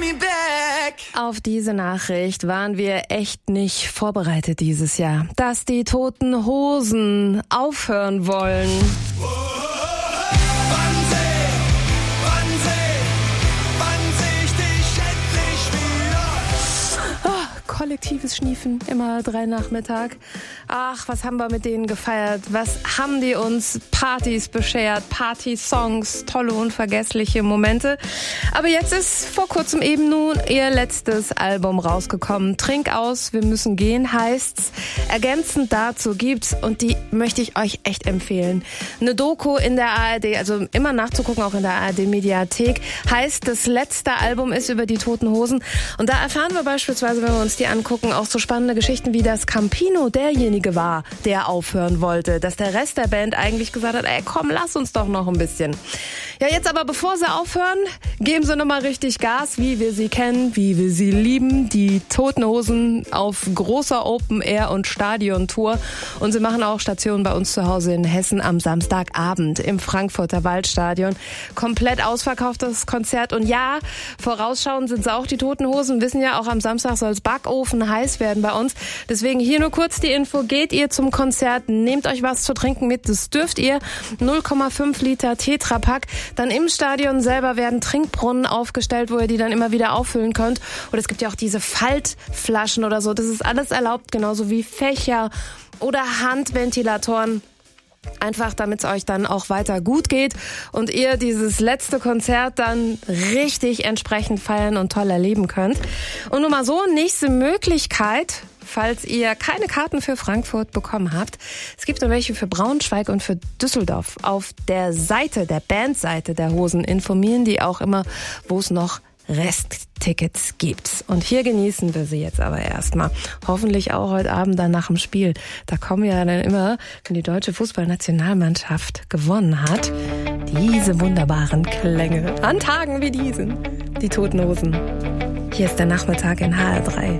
me back. Auf diese Nachricht waren wir echt nicht vorbereitet dieses Jahr, dass die Toten Hosen aufhören wollen. Kollektives Schniefen, immer 3 Nachmittag. Ach, was haben wir mit denen gefeiert? Was haben die uns Partys beschert? Party-Songs, tolle, unvergessliche Momente. Aber jetzt ist vor kurzem eben nun ihr letztes Album rausgekommen. Trink aus, wir müssen gehen, heißt's. Ergänzend dazu gibt's, und die möchte ich euch echt empfehlen, eine Doku in der ARD, also immer nachzugucken, auch in der ARD-Mediathek, heißt, das letzte Album ist über die Toten Hosen. Und da erfahren wir beispielsweise, wenn wir uns die angucken, auch so spannende Geschichten, wie das Campino derjenige war, der aufhören wollte. Dass der Rest der Band eigentlich gesagt hat, ey komm, lass uns doch noch ein bisschen. Ja, jetzt aber bevor sie aufhören, geben sie nochmal richtig Gas, wie wir sie kennen, wie wir sie lieben. Die Toten Hosen auf großer Open-Air- und Stadion-Tour. Und sie machen auch Stationen bei uns zu Hause in Hessen am Samstagabend im Frankfurter Waldstadion. Komplett ausverkauftes Konzert. Und ja, vorausschauend sind sie auch die Toten Hosen. Wissen ja, auch am Samstag soll es Backofen heiß werden bei uns. Deswegen hier nur kurz die Info. Geht ihr zum Konzert, nehmt euch was zu trinken mit. Das dürft ihr. 0,5 Liter Tetrapack. Dann im Stadion selber werden Trinkbrunnen aufgestellt, wo ihr die dann immer wieder auffüllen könnt. Und es gibt ja auch diese Faltflaschen oder so. Das ist alles erlaubt, genauso wie Fächer oder Handventilatoren. Einfach, damit es euch dann auch weiter gut geht und ihr dieses letzte Konzert dann richtig entsprechend feiern und toll erleben könnt. Und nur mal so, nächste Möglichkeit, falls ihr keine Karten für Frankfurt bekommen habt. Es gibt noch welche für Braunschweig und für Düsseldorf. Auf der Seite, der Bandseite der Hosen informieren die auch immer, wo es noch Resttickets gibt. Und hier genießen wir sie jetzt aber erstmal. Hoffentlich auch heute Abend dann nach dem Spiel. Da kommen ja dann immer, wenn die deutsche Fußballnationalmannschaft gewonnen hat, diese wunderbaren Klänge. An Tagen wie diesen. Die Toten Hosen. Hier ist der Nachmittag in HR3.